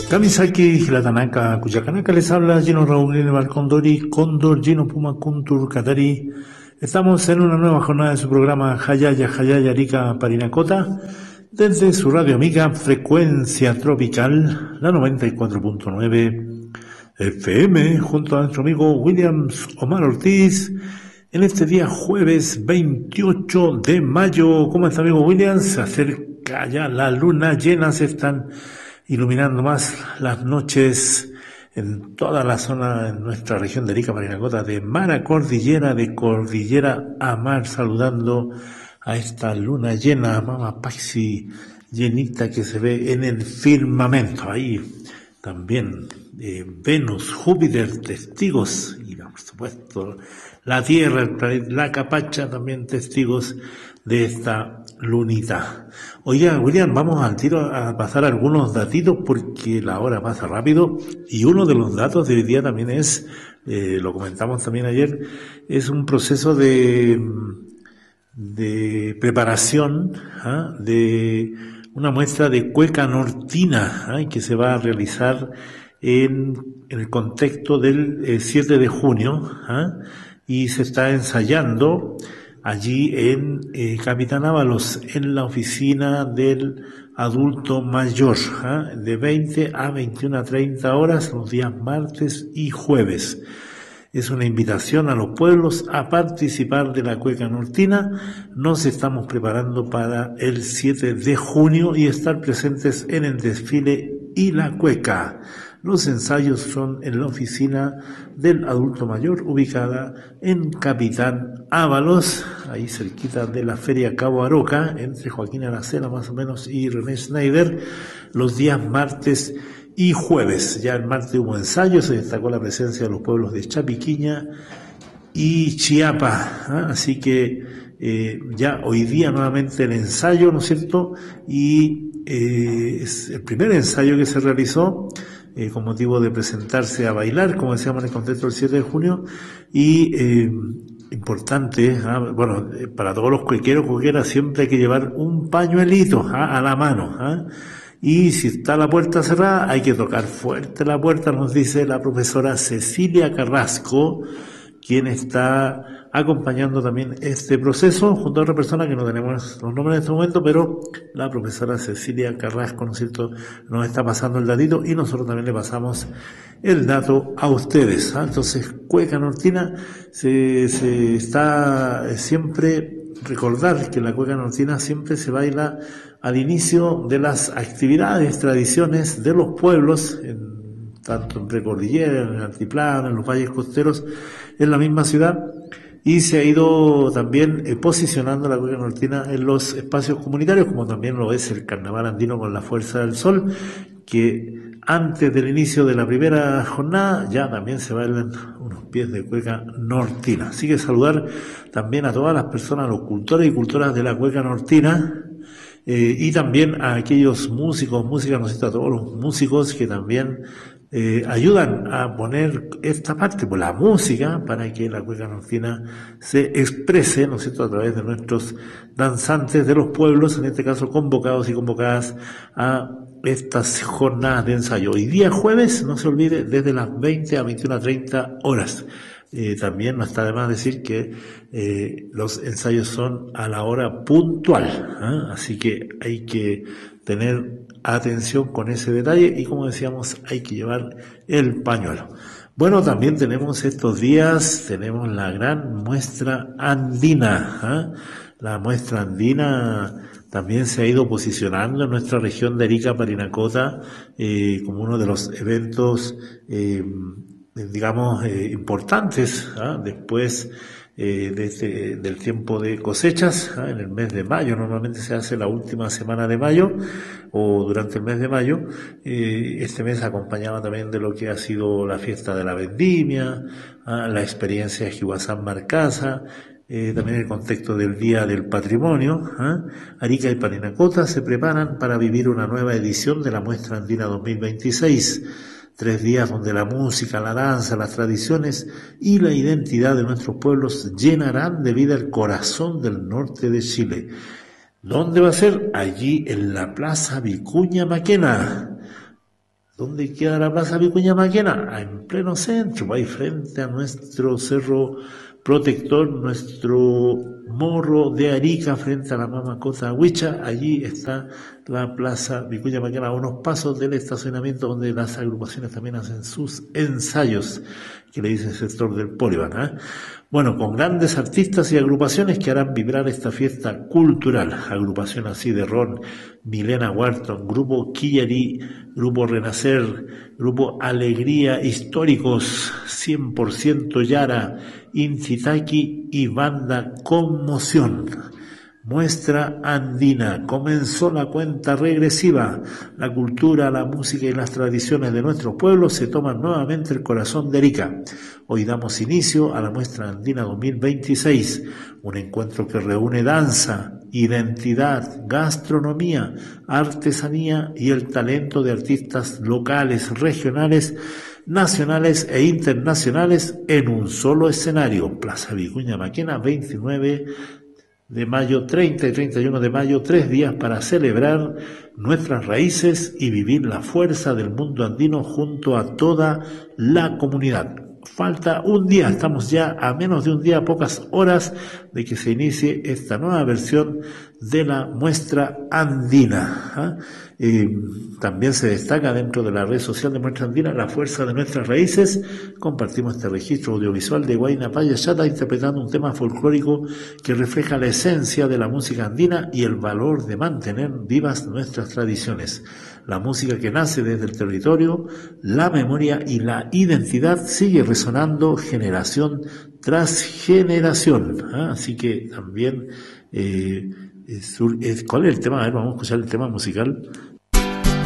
Kamisaki, Hilatanaka, Cuyacanaka, les habla Gino Raúl Lineval Condori, Condor, Gino Puma, Kuntur, Katari. Estamos en una nueva jornada de su programa Hayaya, Hayaya, Arica, Parinacota, desde su radio amiga Frecuencia Tropical, la 94.9 FM, junto a nuestro amigo Williams Omar Ortiz, en este día jueves 28 de mayo. ¿Cómo está, amigo Williams? Se acerca ya la luna llena, se están iluminando más las noches en toda la zona, en nuestra región de Arica, Parinacota, de mar a cordillera, de cordillera a mar, saludando a esta luna llena, Mama Paxi, llenita que se ve en el firmamento. Ahí también Venus, Júpiter, testigos, y por supuesto la Tierra, el planeta, la Capacha, también testigos de esta lunita. Oiga, William, vamos al tiro a pasar algunos datitos porque la hora pasa rápido, y uno de los datos de hoy día también es, lo comentamos también ayer, es un proceso de preparación de una muestra de cueca nortina que se va a realizar en el contexto del 7 de junio y se está ensayando allí en Capitán Ábalos, en la oficina del adulto mayor, de 20 a 21:30 horas, los días martes y jueves. Es una invitación a los pueblos a participar de la cueca nortina. Nos estamos preparando para el 7 de junio y estar presentes en el desfile y la cueca. Los ensayos son en la oficina del adulto mayor, ubicada en Capitán Ábalos, ahí cerquita de la Feria Cabo Aroca, entre Joaquín Aracena más o menos y René Schneider, los días martes y jueves. Ya el martes hubo ensayos, se destacó la presencia de los pueblos de Chapiquiña y Chiapa, así que ya hoy día nuevamente el ensayo, ¿no es cierto? Y es el primer ensayo que se realizó con motivo de presentarse a bailar, como decíamos, en el contexto del 7 de junio, y importante, bueno, para todos los cuequeros, cuequeras, siempre hay que llevar un pañuelito a la mano, y si está la puerta cerrada, hay que tocar fuerte la puerta, nos dice la profesora Cecilia Carrasco, quien está acompañando también este proceso, junto a otra persona que no tenemos los nombres en este momento, pero la profesora Cecilia Carrasco, ¿no es cierto?, nos está pasando el datito y nosotros también le pasamos el dato a ustedes. Entonces, cueca nortina, se está siempre, recordar que la cueca nortina siempre se baila al inicio de las actividades, tradiciones de los pueblos, tanto en precordillera, en el altiplano, en los valles costeros, en la misma ciudad, y se ha ido también posicionando la cueca nortina en los espacios comunitarios, como también lo es el Carnaval Andino con la Fuerza del Sol, que antes del inicio de la primera jornada ya también se bailan unos pies de cueca nortina. Así que saludar también a todas las personas, a los cultores y cultoras de la cueca nortina, y también a aquellos músicos, músicas, ¿no es cierto?, a todos los músicos que también ayudan a poner esta parte, pues la música, para que la cueca nortina se exprese, ¿no es cierto?, a través de nuestros danzantes de los pueblos, en este caso convocados y convocadas a estas jornadas de ensayo. Hoy día jueves, no se olvide, desde las 20 a 21:30 horas. También no está de más decir que los ensayos son a la hora puntual, así que hay que tener atención con ese detalle y, como decíamos, hay que llevar el pañuelo. Bueno, también tenemos estos días, tenemos la gran muestra andina, la muestra andina también se ha ido posicionando en nuestra región de Arica, Parinacota, como uno de los eventos digamos, importantes, después del tiempo de cosechas, en el mes de mayo. Normalmente se hace la última semana de mayo o durante el mes de mayo. Este mes acompañado también de lo que ha sido la fiesta de la vendimia, la experiencia de Jihuazán Marcasa, también el contexto del Día del Patrimonio. Arica y Parinacota se preparan para vivir una nueva edición de la Muestra Andina 2026. 3 días donde la música, la danza, las tradiciones y la identidad de nuestros pueblos llenarán de vida el corazón del norte de Chile. ¿Dónde va a ser? Allí en la Plaza Vicuña Maquena. ¿Dónde queda la Plaza Vicuña Maquena? En pleno centro, ahí frente a nuestro cerro protector, nuestro morro de Arica, frente a la Mamacota Huicha. Allí está la Plaza Vicuña Maquena, a unos pasos del estacionamiento donde las agrupaciones también hacen sus ensayos, que le dicen sector del Polivan, ¿eh? Bueno, con grandes artistas y agrupaciones que harán vibrar esta fiesta cultural. Agrupación así de Ron, Milena Wharton, Grupo Quillerí, Grupo Renacer, Grupo Alegría, Históricos, 100% Yara, Incitaki y Banda Conmoción. Muestra andina. Comenzó la cuenta regresiva. La cultura, la música y las tradiciones de nuestros pueblos se toman nuevamente el corazón de Arica. Hoy damos inicio a la muestra andina 2026, un encuentro que reúne danza, identidad, gastronomía, artesanía y el talento de artistas locales, regionales, nacionales e internacionales en un solo escenario. Plaza Vicuña Maquena, 29 de mayo, 30 y 31 de mayo, 3 días para celebrar nuestras raíces y vivir la fuerza del mundo andino junto a toda la comunidad. Falta un día, estamos ya a menos de un día, pocas horas de que se inicie esta nueva versión de la muestra andina. También se destaca dentro de la red social de Muestra Andina la fuerza de nuestras raíces. Compartimos este registro audiovisual de Huayna Payachata interpretando un tema folclórico que refleja la esencia de la música andina y el valor de mantener vivas nuestras tradiciones. La música que nace desde el territorio, la memoria y la identidad sigue resonando generación tras generación. Así que también, ¿cuál es el tema? A ver, vamos a escuchar el tema musical.